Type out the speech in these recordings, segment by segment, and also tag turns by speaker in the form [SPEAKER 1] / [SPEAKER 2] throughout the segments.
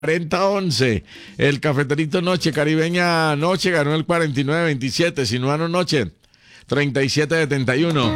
[SPEAKER 1] 40-11. El Cafeterito Noche, Caribeña Noche ganó el 49-27. Sinuano Noche, 37-71.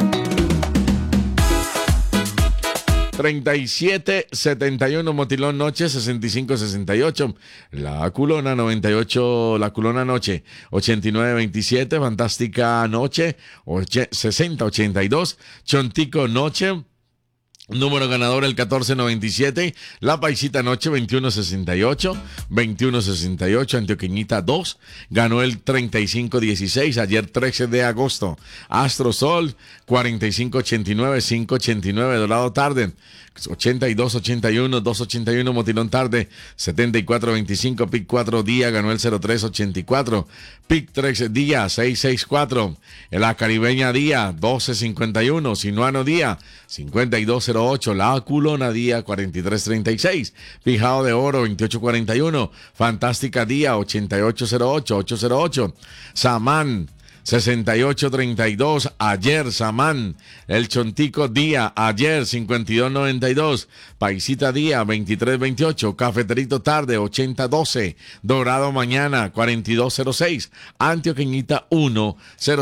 [SPEAKER 1] 37-71. Motilón Noche, 65-68. La Culona 98. La Culona Noche, 89-27. Fantástica Noche, 60-82. Chontico Noche, número ganador el 1497. La Paisita Noche 2168. 2168. Antioqueñita 2 ganó el 3516. Ayer 13 de agosto. Astro Sol 4589. 589. Dorado Tarde 8281. 281. Motilón Tarde 7425. Pic 4 Día ganó el 0384. Pic 3 Día 664. La Caribeña Día 1251. Sinuano Día 5208. La Culona Día 4336. Fijado de Oro 2841. Fantástica Día 8808. Samán 6832. Ayer Samán. El Chontico Día ayer 5292. Paisita Día 2328. Cafeterito Tarde 8012. Dorado Mañana 4206. Antioqueñita 1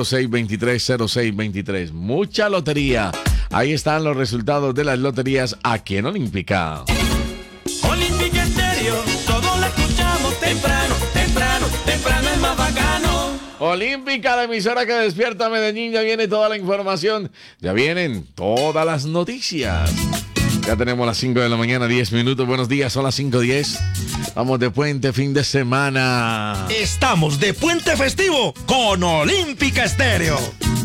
[SPEAKER 1] 0623. Mucha lotería. Ahí están los resultados de las loterías aquí en Olímpica.
[SPEAKER 2] Olímpica Estéreo, todos la escuchamos temprano es más bacano.
[SPEAKER 1] Olímpica, la emisora que despierta a Medellín, ya viene toda la información, ya vienen todas las noticias. Ya tenemos las 5 de la mañana, 10 minutos. Buenos días, son las 5:10. Vamos de puente, fin de semana.
[SPEAKER 3] Estamos de puente festivo con Olímpica Estéreo.